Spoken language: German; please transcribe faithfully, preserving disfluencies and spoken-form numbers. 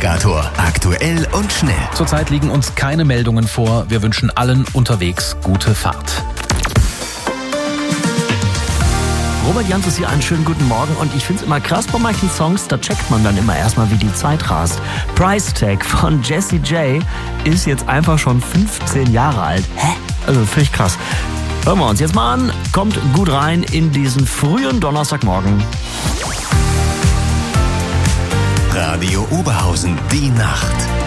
Verkehrsinformationsaggregator. Aktuell und schnell. Zurzeit liegen uns keine Meldungen vor. Wir wünschen allen unterwegs gute Fahrt. Robert Jans ist hier, einen schönen guten Morgen, und ich finde es immer krass bei manchen Songs, da checkt man dann immer erstmal, wie die Zeit rast. Price Tag von Jessie J ist jetzt einfach schon fünfzehn Jahre alt. Hä? Also völlig krass. Hören wir uns jetzt mal an, kommt gut rein in diesen frühen Donnerstagmorgen. Radio Oberhausen, die Nacht.